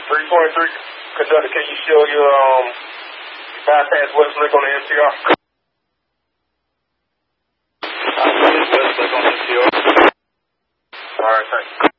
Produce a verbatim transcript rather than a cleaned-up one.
three twenty-three, conductor, can you show your um, bypass Westlake on the M T R? I see Westlake on the M T R. All right, thanks.